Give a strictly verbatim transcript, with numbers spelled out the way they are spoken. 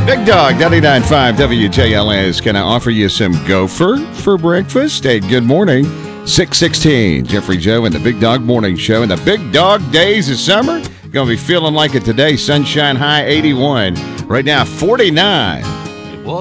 Big Dog, ninety-nine point five W J L S. Can I offer you some gopher for breakfast? Hey, good morning. six sixteen, Jeffrey Joe and the Big Dog Morning Show. And the Big Dog days of summer, going to be feeling like it today. Sunshine high eighty-one. Right now, forty-nine.